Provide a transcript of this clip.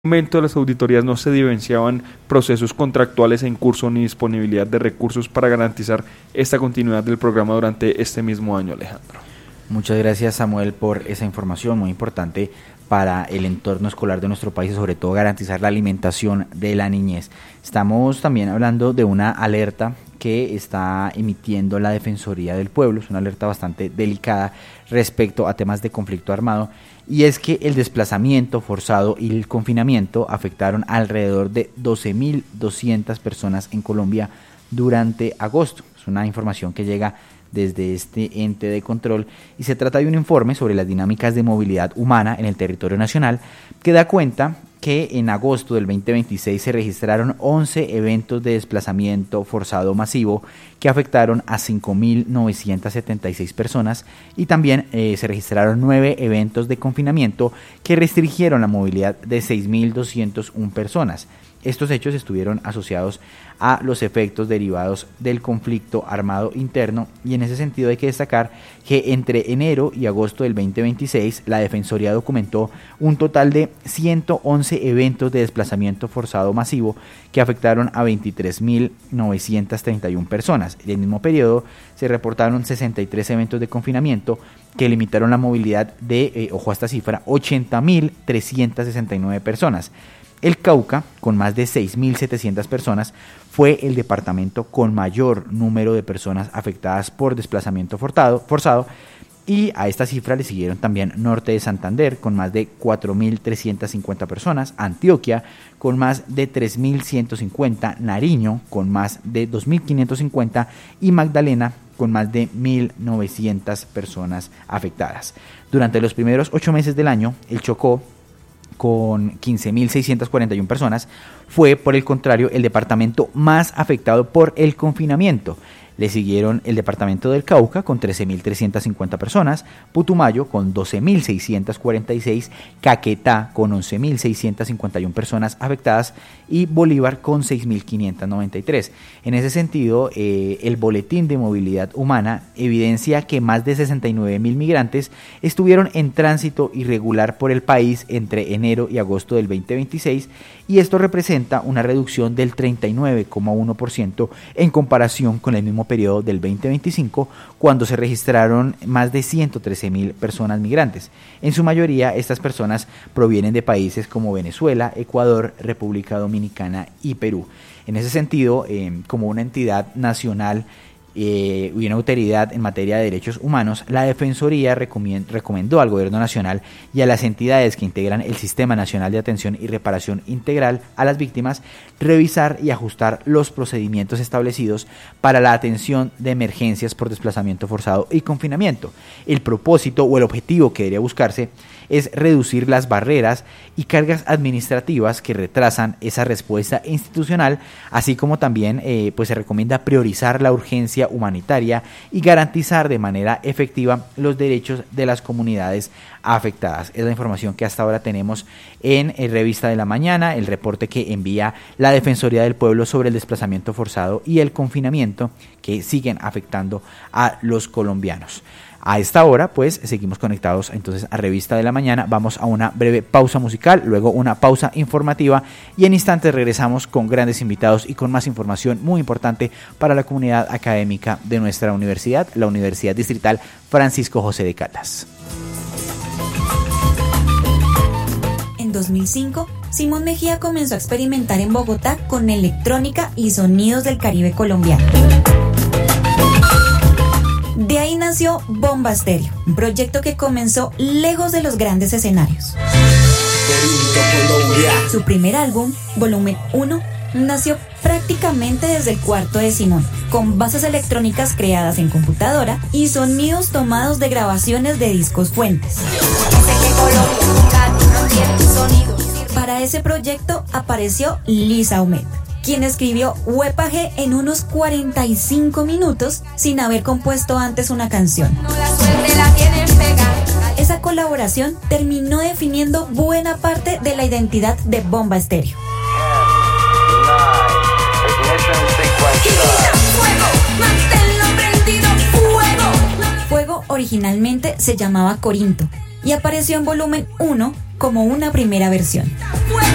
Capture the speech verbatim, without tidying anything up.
momento de las auditorías no se evidenciaban procesos contractuales en curso ni disponibilidad de recursos para garantizar esta continuidad del programa durante este mismo año, Alejandro. Muchas gracias, Samuel, por esa información muy importante para el entorno escolar de nuestro país y sobre todo garantizar la alimentación de la niñez. Estamos también hablando de una alerta que está emitiendo la Defensoría del Pueblo, es una alerta bastante delicada respecto a temas de conflicto armado, y es que el desplazamiento forzado y el confinamiento afectaron alrededor de doce mil doscientas personas en Colombia durante agosto. Es una información que llega desde este ente de control y se trata de un informe sobre las dinámicas de movilidad humana en el territorio nacional que da cuenta que en agosto del veinte veintiséis se registraron once eventos de desplazamiento forzado masivo que afectaron a cinco mil novecientas setenta y seis personas y también eh, se registraron nueve eventos de confinamiento que restringieron la movilidad de seis mil doscientas una personas. Estos hechos estuvieron asociados a los efectos derivados del conflicto armado interno y en ese sentido hay que destacar que entre enero y agosto del veinte veintiséis la Defensoría documentó un total de ciento once eventos de desplazamiento forzado masivo que afectaron a veintitrés mil novecientas treinta y una personas. En el mismo periodo se reportaron sesenta y tres eventos de confinamiento que limitaron la movilidad de, eh, ojo a esta cifra, ochenta mil trescientas sesenta y nueve personas. El Cauca, con más de seis mil setecientas personas, fue el departamento con mayor número de personas afectadas por desplazamiento forzado, forzado y a esta cifra le siguieron también Norte de Santander, con más de cuatro mil trescientas cincuenta personas, Antioquia, con más de tres mil ciento cincuenta, Nariño, con más de dos mil quinientos cincuenta y Magdalena, con más de mil novecientas personas afectadas. Durante los primeros ocho meses del año, el Chocó, con quince mil seiscientas cuarenta y una personas, fue por el contrario el departamento más afectado por el confinamiento. Le siguieron el departamento del Cauca con trece mil trescientas cincuenta personas, Putumayo con doce mil seiscientas cuarenta y seis, Caquetá con once mil seiscientas cincuenta y una personas afectadas y Bolívar con seis mil quinientas noventa y tres. En ese sentido, eh, el Boletín de Movilidad Humana evidencia que más de sesenta y nueve mil migrantes estuvieron en tránsito irregular por el país entre enero y agosto del veinte veintiséis y esto representa una reducción del treinta y nueve coma uno por ciento en comparación con el mismo periodo del veinte veinticinco, cuando se registraron más de ciento trece mil personas migrantes. En su mayoría, estas personas provienen de países como Venezuela, Ecuador, República Dominicana y Perú. En ese sentido, eh, como una entidad nacional Eh, y una autoridad en materia de derechos humanos, la Defensoría recomendó al Gobierno Nacional y a las entidades que integran el Sistema Nacional de Atención y Reparación Integral a las víctimas revisar y ajustar los procedimientos establecidos para la atención de emergencias por desplazamiento forzado y confinamiento. El propósito o el objetivo que debería buscarse es reducir las barreras y cargas administrativas que retrasan esa respuesta institucional, así como también eh, pues se recomienda priorizar la urgencia humanitaria y garantizar de manera efectiva los derechos de las comunidades afectadas. Es la información que hasta ahora tenemos en, en Revista de la Mañana, el reporte que envía la Defensoría del Pueblo sobre el desplazamiento forzado y el confinamiento que siguen afectando a los colombianos. A esta hora, pues, seguimos conectados entonces a Revista de la Mañana. Vamos a una breve pausa musical, luego una pausa informativa y en instantes regresamos con grandes invitados y con más información muy importante para la comunidad académica de nuestra universidad, la Universidad Distrital Francisco José de Caldas. En dos mil cinco, Simón Mejía comenzó a experimentar en Bogotá con electrónica y sonidos del Caribe colombiano. De ahí nació Bomba Estéreo, un proyecto que comenzó lejos de los grandes escenarios. Su primer álbum, Volumen uno, nació prácticamente desde el cuarto de Simón, con bases electrónicas creadas en computadora y sonidos tomados de grabaciones de discos fuentes. Para ese proyecto apareció Lisa Humet, quien escribió Huepa G en unos cuarenta y cinco minutos sin haber compuesto antes una canción. Esa colaboración terminó definiendo buena parte de la identidad de Bomba Estéreo. Fuego originalmente se llamaba Corinto y apareció en Volumen uno como una primera versión.